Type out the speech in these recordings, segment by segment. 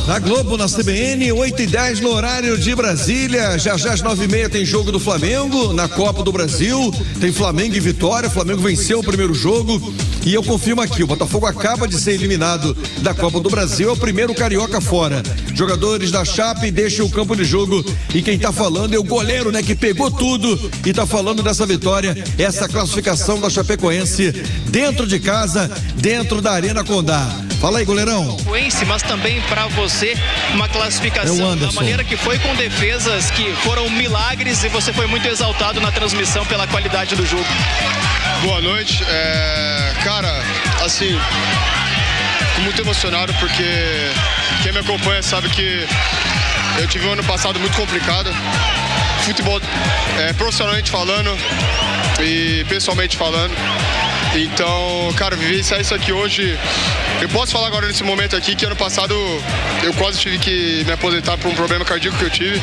Na Globo, na CBN, 8h10 no horário de Brasília. Já às 9h30 tem jogo do Flamengo na Copa do Brasil. Tem Flamengo e Vitória. O Flamengo venceu o primeiro jogo. E eu confirmo aqui, o Botafogo acaba de ser eliminado da Copa do Brasil. É o primeiro carioca fora. Jogadores da Chape deixam o campo de jogo. E quem tá falando é o goleiro, né? Que pegou tudo e tá falando dessa vitória. Essa classificação da Chapecoense dentro de casa, dentro da Arena Condá. Fala aí, goleirão. Mas também para você uma classificação da maneira que foi, com defesas que foram milagres, e você foi muito exaltado na transmissão pela qualidade do jogo. Boa noite. Cara, assim, fico muito emocionado porque quem me acompanha sabe que eu tive um ano passado muito complicado. Futebol, profissionalmente falando e pessoalmente falando. Então, cara, vivenciar isso aqui hoje. Eu posso falar agora nesse momento aqui que ano passado eu quase tive que me aposentar por um problema cardíaco que eu tive.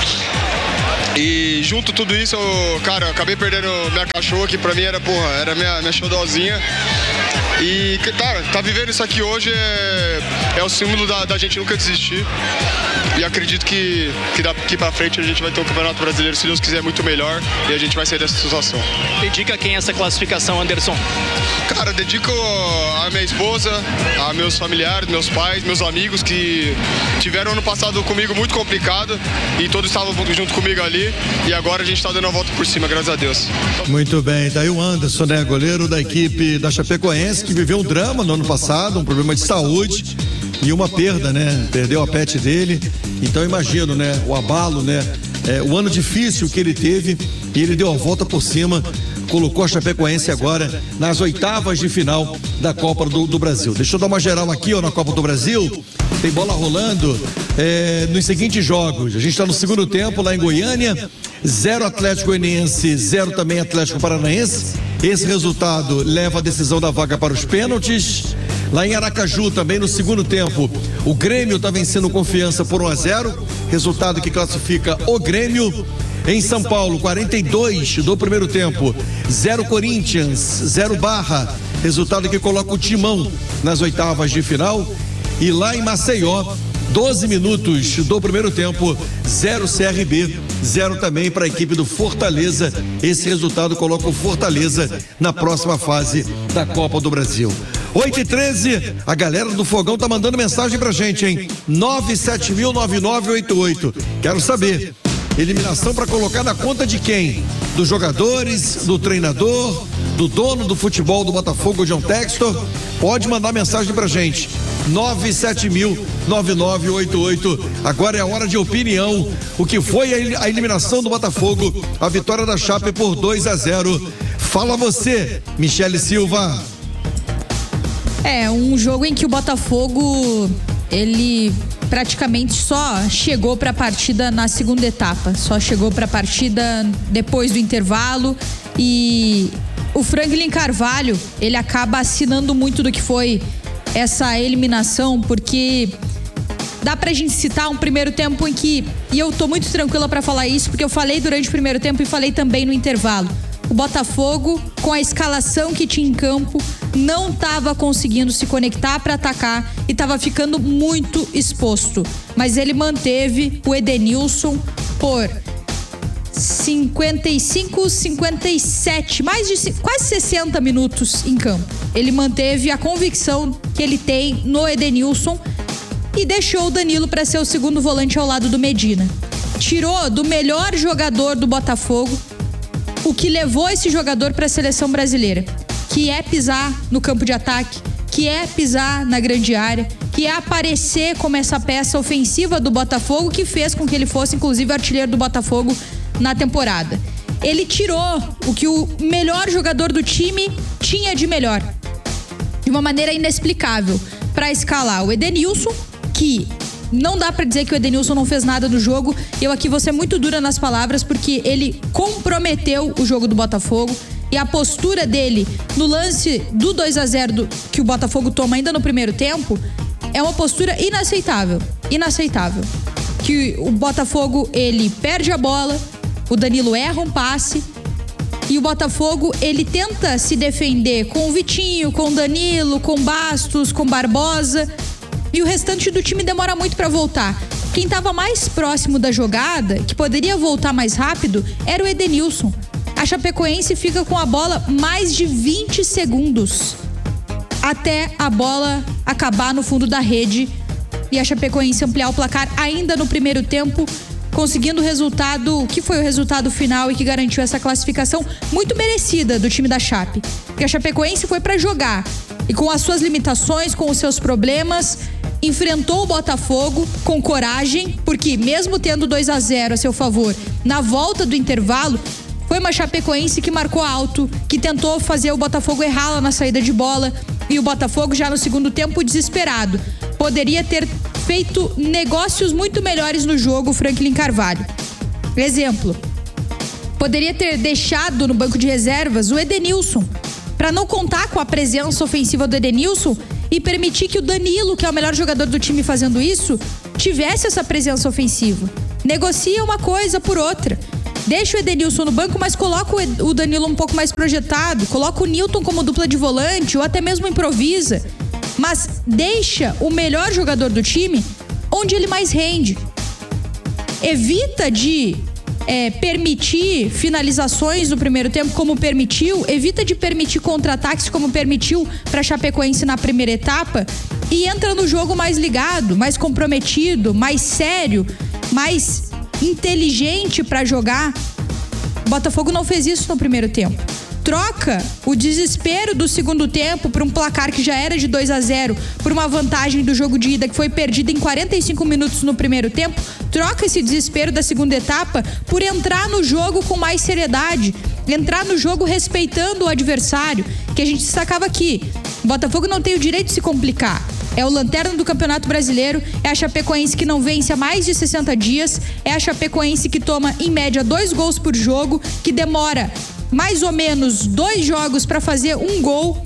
E junto tudo isso, eu acabei perdendo minha cachorra, que pra mim era minha xodózinha. E, cara, tá vivendo isso aqui hoje é o símbolo da gente nunca desistir. E acredito que daqui pra frente a gente vai ter um Campeonato Brasileiro, se Deus quiser, muito melhor. E a gente vai sair dessa situação. Dedica a quem essa classificação, Anderson? Cara, dedico a minha esposa, a meus familiares, meus pais, meus amigos que tiveram ano passado comigo muito complicado. E todos estavam junto comigo ali. E agora a gente tá dando a volta por cima, graças a Deus. Muito bem, daí o Anderson, né? Goleiro da equipe da Chapecoense, que viveu um drama no ano passado, um problema de saúde e uma perda, né? Perdeu a pet dele. Então imagino, né? O abalo, né? O ano difícil que ele teve, e ele deu a volta por cima, colocou a Chapecoense agora nas oitavas de final da Copa do Brasil. Deixa eu dar uma geral aqui, ó, na Copa do Brasil. Tem bola rolando nos seguintes jogos. A gente está no segundo tempo lá em Goiânia. 0 Atlético Goianiense, 0 também Atlético Paranaense. Esse resultado leva a decisão da vaga para os pênaltis. Lá em Aracaju, também no segundo tempo, o Grêmio está vencendo Confiança por 1-0, resultado que classifica o Grêmio. Em São Paulo, 42 do primeiro tempo, 0 Corinthians, 0 Barra, resultado que coloca o Timão nas oitavas de final. E lá em Maceió, 12 minutos do primeiro tempo, 0 CRB, 0 também para a equipe do Fortaleza. Esse resultado coloca o Fortaleza na próxima fase da Copa do Brasil. 8h13, a galera do Fogão tá mandando mensagem pra gente, hein? 970009988. Quero saber, eliminação para colocar na conta de quem? Dos jogadores, do treinador, do dono do futebol do Botafogo, John Textor? Pode mandar mensagem pra gente. 970009988. Agora é a hora de opinião. O que foi a eliminação do Botafogo, a vitória da Chape por 2-0. Fala você, Michele Silva. Um jogo em que o Botafogo, ele praticamente só chegou para a partida na segunda etapa, só chegou para a partida depois do intervalo, e o Franklin Carvalho, ele acaba assinando muito do que foi essa eliminação, porque dá pra gente citar um primeiro tempo em que, e eu tô muito tranquila para falar isso, porque eu falei durante o primeiro tempo e falei também no intervalo, o Botafogo, com a escalação que tinha em campo, não estava conseguindo se conectar para atacar e estava ficando muito exposto. Mas ele manteve o Edenilson por 55, 57, quase 60 minutos em campo. Ele manteve a convicção que ele tem no Edenilson e deixou o Danilo para ser o segundo volante ao lado do Medina. Tirou do melhor jogador do Botafogo o que levou esse jogador para a seleção brasileira, que é pisar no campo de ataque, que é pisar na grande área, que é aparecer como essa peça ofensiva do Botafogo, que fez com que ele fosse, inclusive, artilheiro do Botafogo na temporada. Ele tirou o que o melhor jogador do time tinha de melhor, de uma maneira inexplicável, para escalar o Edenilson, que não dá pra dizer que o Edenilson não fez nada do jogo. Eu aqui vou ser muito dura nas palavras, porque ele comprometeu o jogo do Botafogo, e a postura dele no lance do 2-0 que o Botafogo toma ainda no primeiro tempo é uma postura inaceitável. Que o Botafogo, ele perde a bola, o Danilo erra um passe, e o Botafogo, ele tenta se defender com o Vitinho, com o Danilo, com Bastos, com Barbosa, e o restante do time demora muito para voltar. Quem estava mais próximo da jogada, que poderia voltar mais rápido, era o Edenilson. A Chapecoense fica com a bola mais de 20 segundos até a bola acabar no fundo da rede e a Chapecoense ampliar o placar ainda no primeiro tempo, conseguindo o resultado, que foi o resultado final e que garantiu essa classificação muito merecida do time da Chape. Porque a Chapecoense foi para jogar e com as suas limitações, com os seus problemas, enfrentou o Botafogo com coragem, porque mesmo tendo 2-0 a seu favor, na volta do intervalo, foi uma Chapecoense que marcou alto, que tentou fazer o Botafogo errar lá na saída de bola, e o Botafogo já no segundo tempo desesperado. Poderia ter feito negócios muito melhores no jogo, Franklin Carvalho. Exemplo, poderia ter deixado no banco de reservas o Edenilson, para não contar com a presença ofensiva do Edenilson e permitir que o Danilo, que é o melhor jogador do time fazendo isso, tivesse essa presença ofensiva. Negocia uma coisa por outra. Deixa o Edenilson no banco, mas coloca o Danilo um pouco mais projetado, coloca o Nilton como dupla de volante ou até mesmo improvisa. Mas deixa o melhor jogador do time onde ele mais rende. Evita de permitir finalizações no primeiro tempo como permitiu, evita de permitir contra-ataques como permitiu para Chapecoense na primeira etapa e entra no jogo mais ligado, mais comprometido, mais sério, mais inteligente para jogar. O Botafogo não fez isso no primeiro tempo. Troca o desespero do segundo tempo por um placar que já era de 2-0, por uma vantagem do jogo de ida que foi perdida em 45 minutos no primeiro tempo. Troca esse desespero da segunda etapa por entrar no jogo com mais seriedade, entrar no jogo respeitando o adversário, que a gente destacava aqui. O Botafogo não tem o direito de se complicar. É o lanterna do Campeonato Brasileiro, é a Chapecoense que não vence há mais de 60 dias, é a Chapecoense que toma, em média, 2 gols por jogo, que demora mais ou menos 2 jogos para fazer um gol,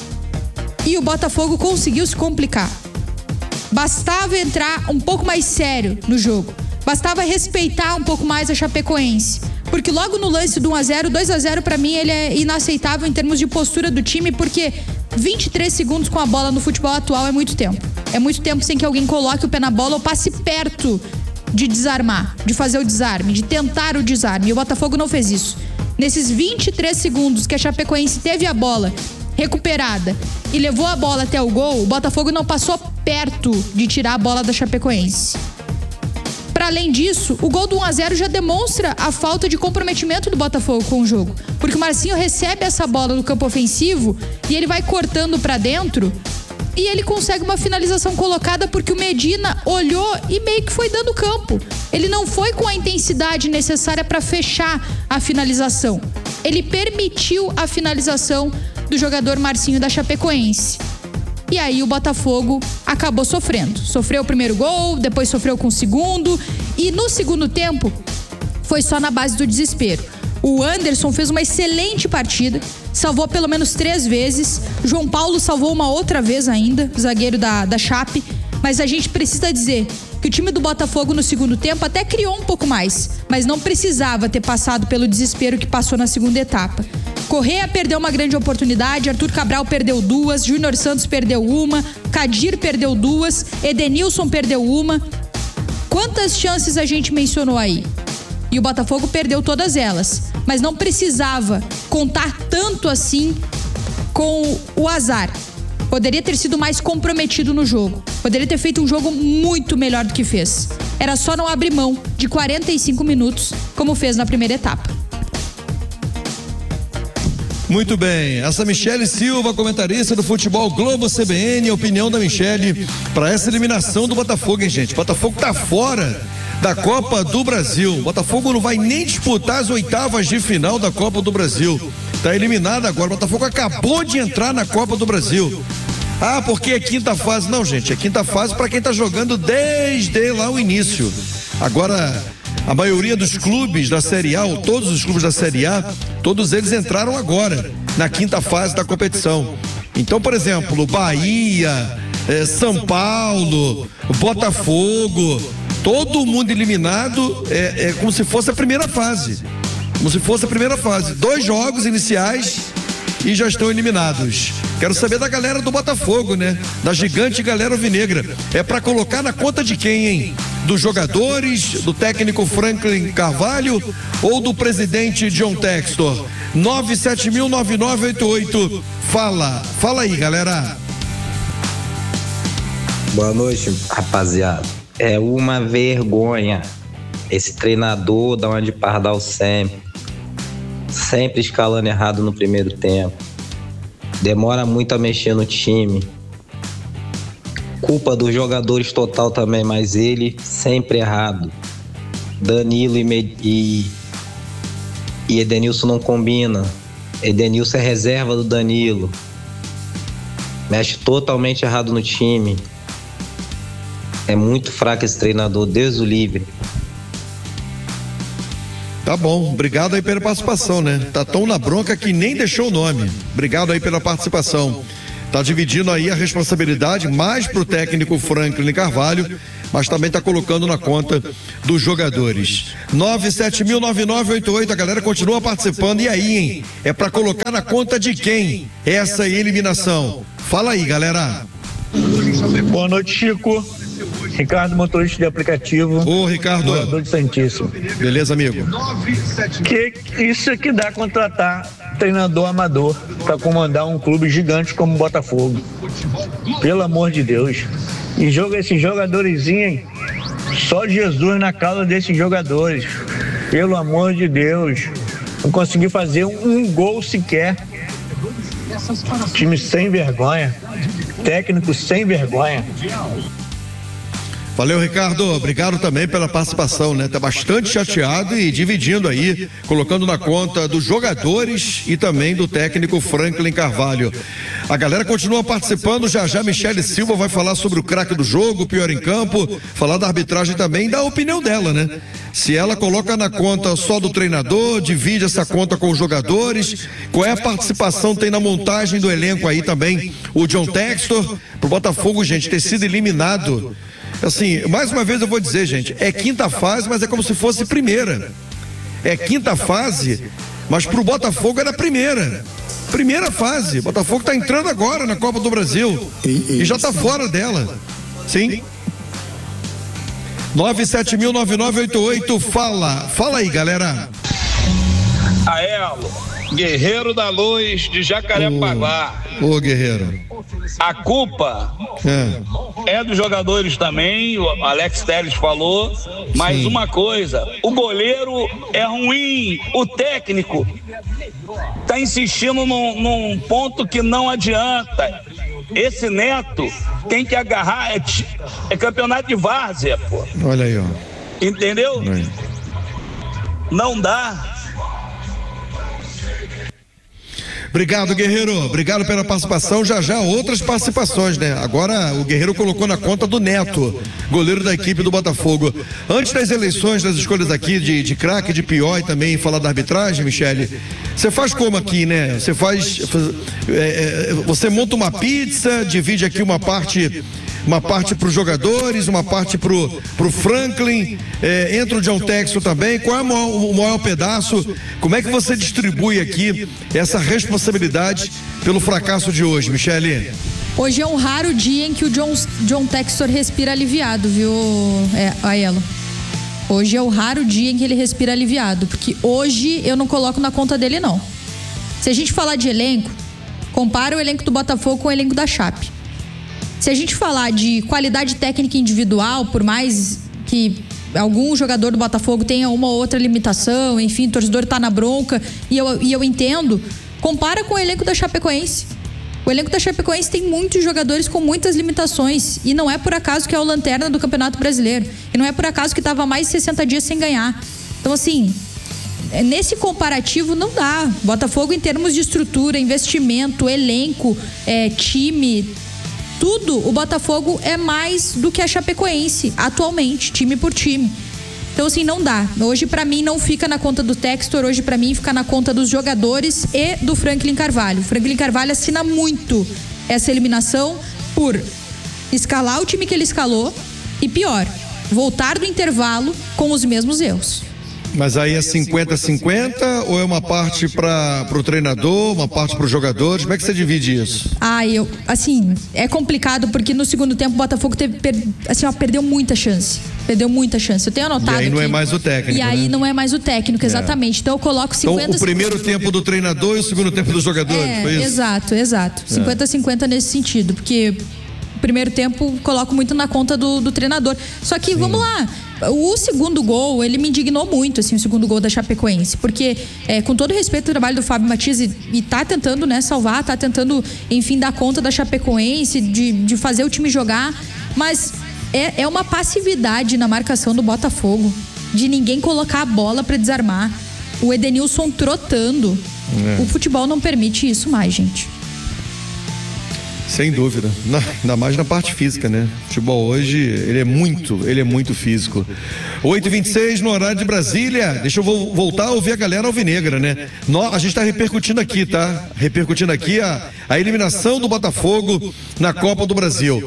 e o Botafogo conseguiu se complicar. Bastava entrar um pouco mais sério no jogo, bastava respeitar um pouco mais a Chapecoense, porque logo no lance do 1-0, 2-0 para mim ele é inaceitável em termos de postura do time, porque 23 segundos com a bola no futebol atual é muito tempo. É muito tempo sem que alguém coloque o pé na bola ou passe perto de desarmar, de fazer o desarme, de tentar o desarme. E o Botafogo não fez isso. Nesses 23 segundos que a Chapecoense teve a bola recuperada e levou a bola até o gol, o Botafogo não passou perto de tirar a bola da Chapecoense. Para além disso, o gol do 1-0 já demonstra a falta de comprometimento do Botafogo com o jogo, porque o Marcinho recebe essa bola no campo ofensivo e ele vai cortando para dentro e ele consegue uma finalização colocada porque o Medina olhou e meio que foi dando campo. Ele não foi com a intensidade necessária para fechar a finalização. Ele permitiu a finalização do jogador Marcinho da Chapecoense. E aí o Botafogo acabou sofrendo. Sofreu o primeiro gol, depois sofreu com o segundo. E no segundo tempo, foi só na base do desespero. O Anderson fez uma excelente partida, salvou pelo menos 3 vezes. João Paulo salvou uma outra vez ainda, zagueiro da Chape. Mas a gente precisa dizer que o time do Botafogo no segundo tempo até criou um pouco mais, mas não precisava ter passado pelo desespero que passou na segunda etapa. Correa perdeu uma grande oportunidade, Arthur Cabral perdeu 2, Júnior Santos perdeu 1, Kadir perdeu 2, Edenilson perdeu 1. Quantas chances a gente mencionou aí? E o Botafogo perdeu todas elas, mas não precisava contar tanto assim com o azar. Poderia ter sido mais comprometido no jogo. Poderia ter feito um jogo muito melhor do que fez. Era só não abrir mão de 45 minutos, como fez na primeira etapa. Muito bem, essa Michele Silva, comentarista do Futebol Globo CBN, a opinião da Michele para essa eliminação do Botafogo, hein, gente? Botafogo tá fora da Copa do Brasil. Botafogo não vai nem disputar as oitavas de final da Copa do Brasil. Tá eliminado agora. O Botafogo acabou de entrar na Copa do Brasil. Ah, porque é quinta fase. Não, gente, é quinta fase para quem tá jogando desde lá o início. Agora, a maioria dos clubes da Série A, ou todos os clubes da Série A, todos eles entraram agora na quinta fase da competição. Então, por exemplo, Bahia, São Paulo, Botafogo, todo mundo eliminado é como se fosse a primeira fase. Como se fosse a primeira fase. 2 jogos iniciais e já estão eliminados. Quero saber da galera do Botafogo, né? Da gigante galera alvinegra. É pra colocar na conta de quem, hein? Dos jogadores, do técnico Franklin Carvalho ou do presidente John Textor? 970009988. Fala aí, galera. Boa noite, rapaziada. É uma vergonha esse treinador da onde Pardal sempre escalando errado no primeiro tempo. Demora muito a mexer no time. Culpa dos jogadores total também, mas ele sempre errado. Danilo e Edenilson não combina. Edenilson é reserva do Danilo. Mexe totalmente errado no time. É muito fraco esse treinador, Deus o livre. Tá bom, obrigado aí pela participação, né? Tá tão na bronca que nem deixou o nome. Obrigado aí pela participação. Tá dividindo aí a responsabilidade mais pro técnico Franklin Carvalho, mas também tá colocando na conta dos jogadores. 970009988, a galera continua participando. E aí, hein? É pra colocar na conta de quem essa eliminação? Fala aí, galera. Boa noite, Chico. Ricardo, motorista de aplicativo. Ô, Ricardo. Morador de Santíssimo. Beleza, amigo? Que isso é que dá contratar treinador amador para comandar um clube gigante como o Botafogo. Pelo amor de Deus. E esses jogadorzinhos, só Jesus na causa desses jogadores. Pelo amor de Deus. Não consegui fazer um gol sequer. Time sem vergonha. Técnico sem vergonha. Valeu, Ricardo, obrigado também pela participação, né? Tá bastante chateado e dividindo aí, colocando na conta dos jogadores e também do técnico Franklin Carvalho. A galera continua participando, já Michele Silva vai falar sobre o craque do jogo, o pior em campo, falar da arbitragem também, da opinião dela, né? Se ela coloca na conta só do treinador, divide essa conta com os jogadores, qual é a participação tem na montagem do elenco aí também, o John Textor, pro Botafogo, gente, ter sido eliminado. Assim, mais uma vez eu vou dizer, gente, é quinta fase, mas é como se fosse primeira. É quinta fase, mas pro Botafogo era primeira. Primeira fase. O Botafogo tá entrando agora na Copa do Brasil e já tá fora dela. Sim. 970009988, fala aí, galera. Aelo, Guerreiro da Luz de Jacarepaguá. Ô, Guerreiro. A culpa é dos jogadores também, o Alex Telles falou, mas sim, uma coisa, o goleiro é ruim, o técnico tá insistindo num ponto que não adianta. Esse Neto tem que agarrar, é campeonato de várzea, pô. Olha aí, ó. Entendeu? Não dá. Obrigado, Guerreiro. Obrigado pela participação. Já outras participações, né? Agora o Guerreiro colocou na conta do Neto, goleiro da equipe do Botafogo. Antes das eleições, das escolhas aqui de craque, de pior e também falar da arbitragem, Michele, você faz como aqui, né? Você monta uma pizza, divide aqui uma parte para os jogadores, uma parte pro Franklin, entra o John Textor também. Qual é o maior pedaço? Como é que você distribui aqui essa responsabilidade pelo fracasso de hoje, Michele? Hoje é um raro dia em que o John Textor respira aliviado, viu, Aiello? Hoje é o raro dia em que ele respira aliviado, porque hoje eu não coloco na conta dele, não. Se a gente falar de elenco, compara o elenco do Botafogo com o elenco da Chape. Se a gente falar de qualidade técnica individual, por mais que algum jogador do Botafogo tenha uma ou outra limitação, enfim, o torcedor tá na bronca, e eu entendo, compara com o elenco da Chapecoense. O elenco da Chapecoense tem muitos jogadores com muitas limitações, e não é por acaso que é o lanterna do Campeonato Brasileiro, e não é por acaso que estava mais de 60 dias sem ganhar. Então, assim, nesse comparativo não dá. Botafogo, em termos de estrutura, investimento, elenco, time, tudo, o Botafogo é mais do que a Chapecoense atualmente, time por time. Então, assim, não dá. Hoje, pra mim, não fica na conta do Textor, hoje, pra mim, fica na conta dos jogadores e do Franklin Carvalho. O Franklin Carvalho assina muito essa eliminação por escalar o time que ele escalou e, pior, voltar do intervalo com os mesmos erros. Mas aí é 50-50 ou é uma parte para o treinador, uma parte para os jogadores? Como é que você divide isso? É complicado porque no segundo tempo o Botafogo perdeu muita chance. Eu tenho anotado. E aí não é mais o técnico. E aí não é mais o técnico, exatamente. Então eu coloco 50-50. Então, o primeiro tempo do treinador e o segundo tempo dos jogadores, foi isso? Exato. 50-50 nesse sentido, porque o primeiro tempo coloco muito na conta do treinador. Só que, vamos lá, o segundo gol, ele me indignou muito, assim, o segundo gol da Chapecoense, porque, com todo respeito ao trabalho do Fábio Matias, e tá tentando, né, salvar, tá tentando, enfim, dar conta da Chapecoense, de fazer o time jogar, mas é uma passividade na marcação do Botafogo, de ninguém colocar a bola pra desarmar, o Edenilson trotando. O futebol não permite isso mais, gente. Sem dúvida, ainda mais na parte física, né? O futebol hoje, ele é muito físico. 8h26 no horário de Brasília. Deixa eu voltar a ouvir a galera alvinegra, né? A gente tá repercutindo aqui, tá? Repercutindo aqui a eliminação do Botafogo na Copa do Brasil.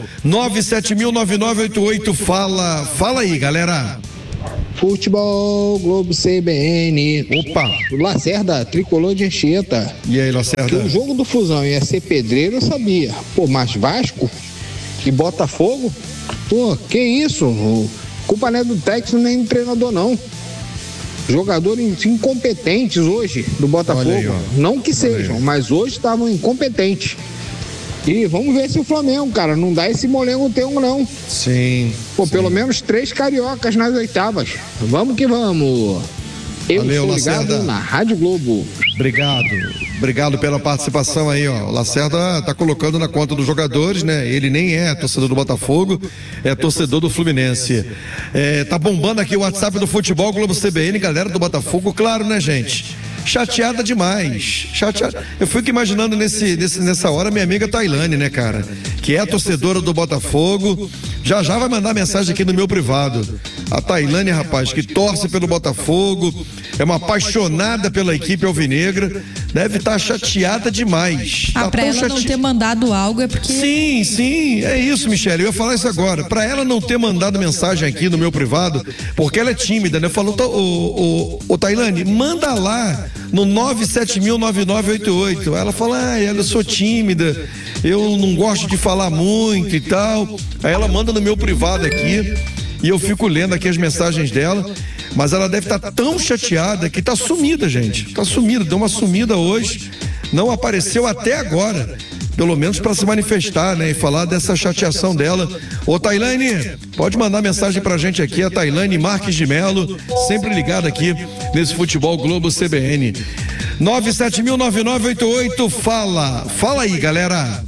970009988, fala aí, galera. Futebol Globo CBN. Opa! Lacerda, tricolor de Anchieta. E aí, Lacerda? Que o jogo do Fusão ia ser pedreiro, eu sabia. Pô, mas Vasco e Botafogo? Pô, que isso? Culpa não é do técnico nem do treinador, não. Jogadores incompetentes hoje do Botafogo. Aí, não que sejam, mas hoje estavam incompetentes. E vamos ver se o Flamengo, cara, não dá esse molengo teu, não. Sim. Pô, pelo menos 3 cariocas nas oitavas. Vamos que vamos. Valeu, sou ligado Lacerda. Na Rádio Globo. Obrigado pela participação aí, ó. O Lacerda tá colocando na conta dos jogadores, né? Ele nem é torcedor do Botafogo, é torcedor do Fluminense. Tá bombando aqui o WhatsApp do Futebol Globo CBN, galera do Botafogo, claro, né, gente? Chateada demais. Eu fico imaginando nessa hora minha amiga Tailane, né, cara? Que é torcedora do Botafogo. Já vai mandar mensagem aqui no meu privado. A Tailane, rapaz, que torce pelo Botafogo, é uma apaixonada pela equipe alvinegra, deve estar chateada demais. Pra ela não ter mandado algo é porque... Sim, é isso, Michele, eu ia falar isso agora. Pra ela não ter mandado mensagem aqui no meu privado, porque ela é tímida, né? Falou, ô Tailane, manda lá no 970009988. Ela fala, eu sou tímida, eu não gosto de falar muito e tal. Aí ela manda no meu privado aqui e eu fico lendo aqui as mensagens dela, mas ela deve estar tão chateada que tá sumida, gente. Tá sumida, deu uma sumida hoje, não apareceu até agora, pelo menos para se manifestar, né, e falar dessa chateação dela. Ô Tailane, pode mandar mensagem pra gente aqui, a Tailane Marques de Melo, sempre ligada aqui nesse Futebol Globo CBN. 970009988, fala aí, galera.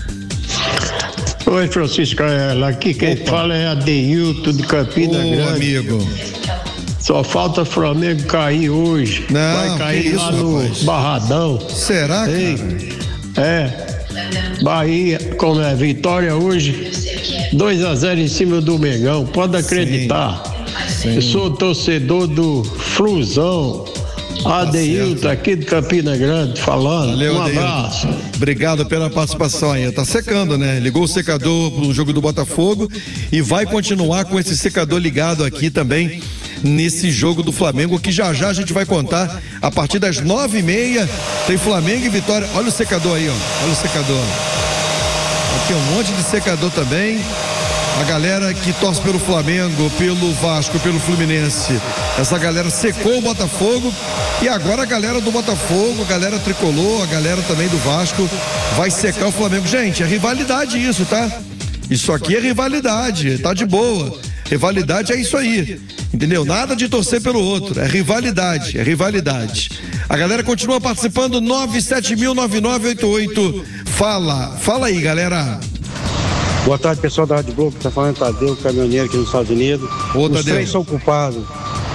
Oi, Francisco, aqui quem fala é Adeilton de Campina Grande. Amigo. Só falta Flamengo cair hoje. Não, vai cair lá isso, no rapaz? Barradão. Será, cara? Bahia, como é vitória hoje, 2-0 em cima do Mengão, pode acreditar. Sim. Eu sou torcedor do Flusão. Adeilton, aqui de Campina Grande, falando. Valeu, um abraço. Obrigado pela participação aí. Tá secando, né? Ligou o secador pro jogo do Botafogo e vai continuar com esse secador ligado aqui também nesse jogo do Flamengo, que já a gente vai contar a partir das 9h30. Tem Flamengo e Vitória. Olha o secador aí, ó. Olha o secador. Aqui um monte de secador também. A galera que torce pelo Flamengo, pelo Vasco, pelo Fluminense, essa galera secou o Botafogo e agora a galera do Botafogo, a galera tricolor, a galera também do Vasco vai secar o Flamengo. Gente, é rivalidade isso, tá? Isso aqui é rivalidade, tá de boa. Rivalidade é isso aí, entendeu? Nada de torcer pelo outro, é rivalidade, é rivalidade. A galera continua participando, 970009988. Fala aí, galera. Boa tarde, pessoal da Rádio Globo, que tá falando Tadeu, caminhoneiro aqui nos Estados Unidos. Ô, Os Tadeu. três são culpados.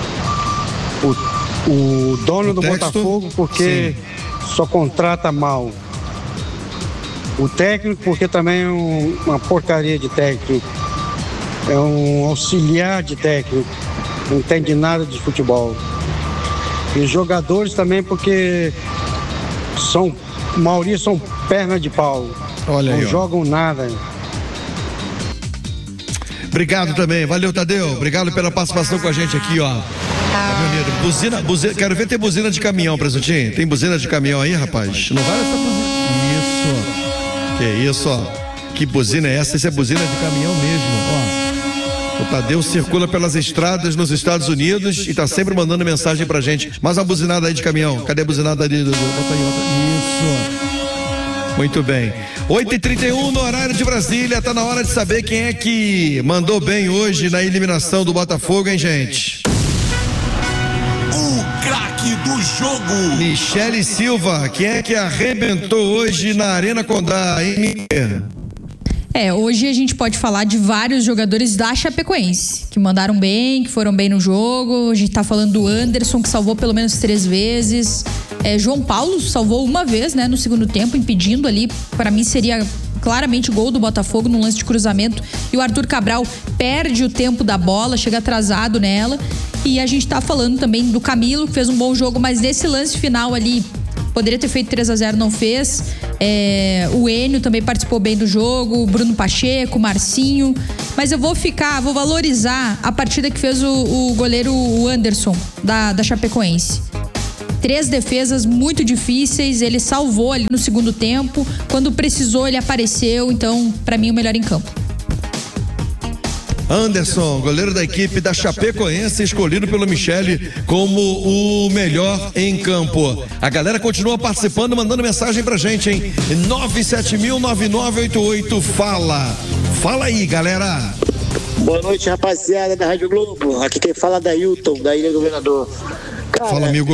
O dono do Botafogo, porque só contrata mal. O técnico, porque também é uma porcaria de técnico. É um auxiliar de técnico. Não entende nada de futebol. E os jogadores também, porque a maioria são perna de pau. Olha aí, não jogam nada. Obrigado também, valeu, Tadeu, obrigado pela participação com a gente aqui, ó. Caminhoneiro, buzina, quero ver ter buzina de caminhão, Presuntinho. Tem buzina de caminhão aí, rapaz? Não vale essa buzina. Isso. Que isso, ó. Que buzina é essa? Isso é buzina de caminhão mesmo, ó. O Tadeu circula pelas estradas nos Estados Unidos e tá sempre mandando mensagem pra gente. Mais uma buzinada aí de caminhão. Cadê a buzinada ali? Bota aí, isso. Muito bem. 8h31 no horário de Brasília. Tá na hora de saber quem é que mandou bem hoje na eliminação do Botafogo, hein, gente? O craque do jogo. Michele Silva. Quem é que arrebentou hoje na Arena Condá, hein? Hoje a gente pode falar de vários jogadores da Chapecoense, que mandaram bem, que foram bem no jogo. A gente tá falando do Anderson, que salvou pelo menos 3 vezes. João Paulo salvou uma vez, né, no segundo tempo, impedindo ali. Para mim seria claramente gol do Botafogo no lance de cruzamento. E o Arthur Cabral perde o tempo da bola, chega atrasado nela. E a gente tá falando também do Camilo, que fez um bom jogo, mas nesse lance final ali, poderia ter feito 3-0, não fez. O Enio também participou bem do jogo, o Bruno Pacheco, o Marcinho. Mas eu vou valorizar a partida que fez o goleiro Anderson, da Chapecoense. 3 defesas muito difíceis, ele salvou ali no segundo tempo. Quando precisou, ele apareceu. Então, pra mim, o melhor em campo. Anderson, goleiro da equipe da Chapecoense, escolhido pelo Michele como o melhor em campo. A galera continua participando, mandando mensagem pra gente, hein? 970009988. Fala aí, galera. Boa noite, rapaziada da Rádio Globo. Aqui quem fala é Dailton, da Ilha do Governador. Cara, fala, amigo.